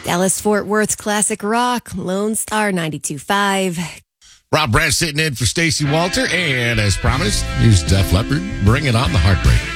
Dallas-Fort Worth's classic rock, Lone Star 92.5. Rob Branch sitting in for Stacey Walter. And as promised, here's Def Leppard. Bring it on, the Heartbreak.